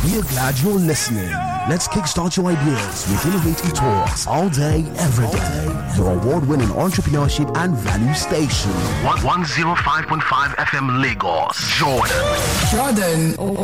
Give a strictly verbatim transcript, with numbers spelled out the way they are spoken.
We're glad you're listening. Let's kickstart your ideas with innovative talks all day, every day. Your award-winning entrepreneurship and value station. one oh five point five F M Lagos, Jordan. Jordan.